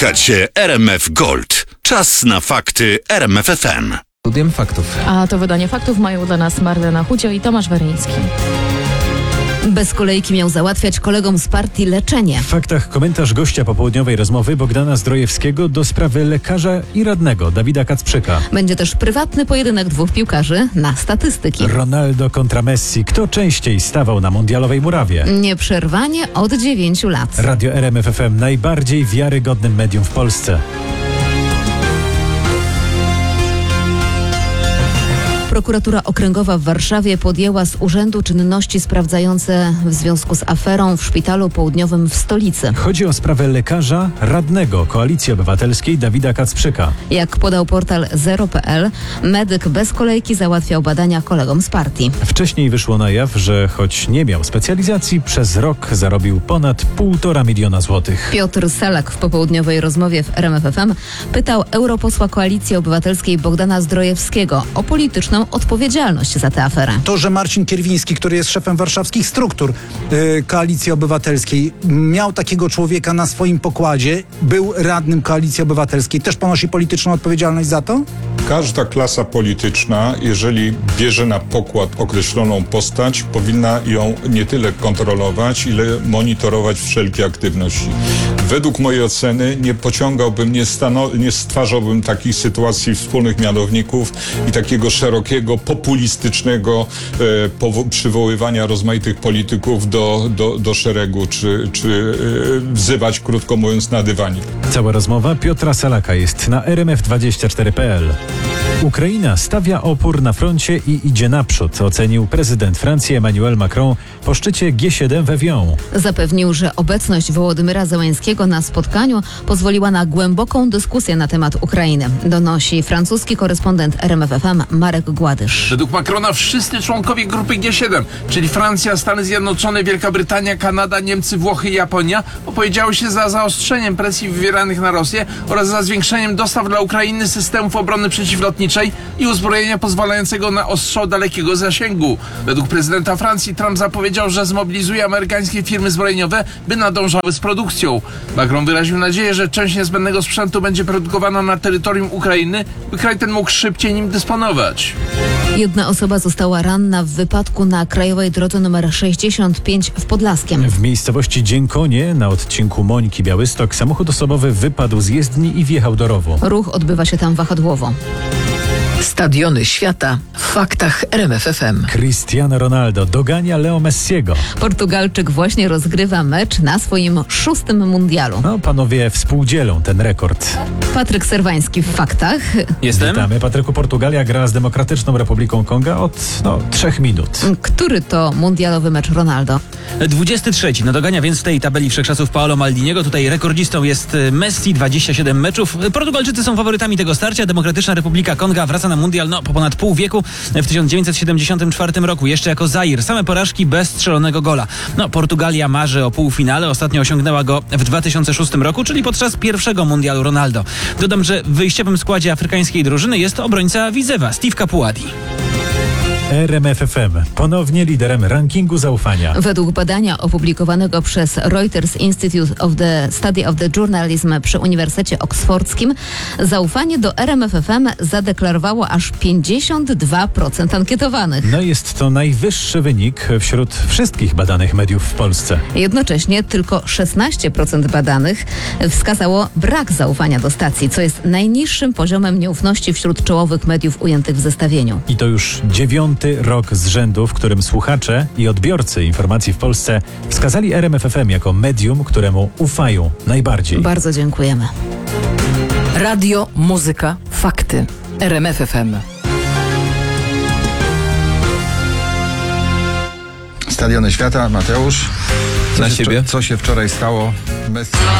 Słuchacie RMF Gold. Czas na fakty RMF FM. Studiem faktów. A to wydanie faktów mają dla nas Marlena Hucio i Tomasz Weryński. Bez kolejki miał załatwiać kolegom z partii leczenie. W faktach komentarz gościa popołudniowej rozmowy Bogdana Zdrojewskiego do sprawy lekarza i radnego Dawida Kacprzyka. Będzie też prywatny pojedynek dwóch piłkarzy na statystyki. Ronaldo kontra Messi. Kto częściej stawał na mundialowej murawie? Nieprzerwanie od 9 lat. Radio RMF FM, najbardziej wiarygodnym medium w Polsce. Prokuratura Okręgowa w Warszawie podjęła z urzędu czynności sprawdzające w związku z aferą w Szpitalu Południowym w stolicy. Chodzi o sprawę lekarza radnego Koalicji Obywatelskiej Dawida Kacprzyka. Jak podał portal Zero.pl, medyk bez kolejki załatwiał badania kolegom z partii. Wcześniej wyszło na jaw, że choć nie miał specjalizacji, przez rok zarobił ponad 1,5 miliona złotych. Piotr Salak w popołudniowej rozmowie w RMF FM pytał europosła Koalicji Obywatelskiej Bogdana Zdrojewskiego o polityczną odpowiedzialność za tę aferę. To, że Marcin Kierwiński, który jest szefem warszawskich struktur Koalicji Obywatelskiej, miał takiego człowieka na swoim pokładzie, był radnym Koalicji Obywatelskiej, też ponosi polityczną odpowiedzialność za to? Każda klasa polityczna, jeżeli bierze na pokład określoną postać, powinna ją nie tyle kontrolować, ile monitorować wszelkie aktywności. Według mojej oceny nie pociągałbym, nie stwarzałbym takich sytuacji wspólnych mianowników i takiego szerokiego, populistycznego przywoływania rozmaitych polityków do szeregu, czy wzywać, krótko mówiąc, na dywanik. Cała rozmowa Piotra Salaka jest na rmf24.pl. Ukraina stawia opór na froncie i idzie naprzód, ocenił prezydent Francji Emmanuel Macron po szczycie G7 we Evian. Zapewnił, że obecność Wołodymyra Zełenskiego na spotkaniu pozwoliła na głęboką dyskusję na temat Ukrainy. Donosi francuski korespondent RMF FM Marek Gładysz. Według Macrona wszyscy członkowie grupy G7, czyli Francja, Stany Zjednoczone, Wielka Brytania, Kanada, Niemcy, Włochy i Japonia, opowiedziały się za zaostrzeniem presji wywieranych na Rosję oraz za zwiększeniem dostaw dla Ukrainy systemów obrony przeciwlotniczej i uzbrojenia pozwalającego na ostrzał dalekiego zasięgu. Według prezydenta Francji Trump zapowiedział, że zmobilizuje amerykańskie firmy zbrojeniowe, by nadążały z produkcją. Macron wyraził nadzieję, że część niezbędnego sprzętu będzie produkowana na terytorium Ukrainy, by kraj ten mógł szybciej nim dysponować. Jedna osoba została ranna w wypadku na krajowej drodze nr 65 w Podlaskiem. W miejscowości Dziękonie na odcinku Mońki-Białystok samochód osobowy wypadł z jezdni i wjechał do rowu. Ruch odbywa się tam wahadłowo. Stadiony świata w faktach RMF FM. Cristiano Ronaldo dogania Leo Messiego. Portugalczyk właśnie rozgrywa mecz na swoim 6. mundialu. No, panowie współdzielą ten rekord. Patryk Serwański w faktach. Jestem? Witamy. Patryku, Portugalia gra z Demokratyczną Republiką Konga od 3 minut. Który to mundialowy mecz Ronaldo? 23. No dogania więc w tej tabeli wszechczasów Paolo Maldiniego. Tutaj rekordzistą jest Messi, 27 meczów. Portugalczycy są faworytami tego starcia. Demokratyczna Republika Konga wraca na mundial po ponad pół wieku w 1974 roku. Jeszcze jako Zair. Same porażki bez strzelonego gola. Portugalia marzy o półfinale. Ostatnio osiągnęła go w 2006 roku, czyli podczas pierwszego mundialu Ronaldo. Dodam, że w wyjściowym składzie afrykańskiej drużyny jest obrońca Widzewa, Steve Capuadi. RMF FM ponownie liderem rankingu zaufania. Według badania opublikowanego przez Reuters Institute of the Study of the Journalism przy Uniwersytecie Oksfordzkim zaufanie do RMF FM zadeklarowało aż 52% ankietowanych. No jest to najwyższy wynik wśród wszystkich badanych mediów w Polsce. Jednocześnie tylko 16% badanych wskazało brak zaufania do stacji, co jest najniższym poziomem nieufności wśród czołowych mediów ujętych w zestawieniu. I to już 9. rok z rzędu, w którym słuchacze i odbiorcy informacji w Polsce wskazali RMF FM jako medium, któremu ufają najbardziej. Bardzo dziękujemy. Radio, muzyka, fakty. RMF FM. Stadiony świata, Mateusz. Na siebie. Co się wczoraj stało? Messi.